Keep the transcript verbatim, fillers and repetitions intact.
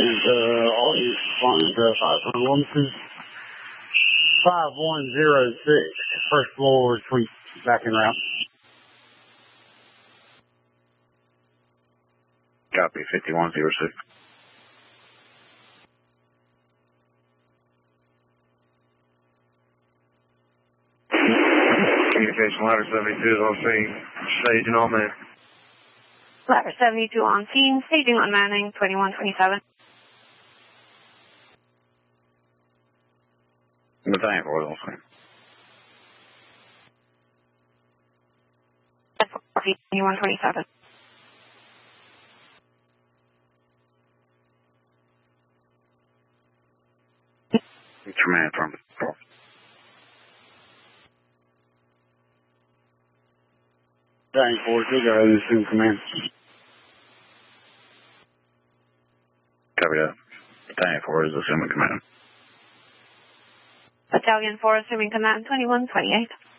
and uh, all you responding to five one two five one zero six, first floor suite, back en route. Copy, fifty-one zero six. Communication ladder seventy-two is on scene. Staging on man. Ladder seventy-two on scene. Staging on Manning, twenty-one twenty-seven. Battalion four is on scene. twenty-one twenty-seven. Command from four. Battalion four, two guys in command. Copy that. Battalion four is assuming command. Battalion four assuming command, twenty-one twenty-eight.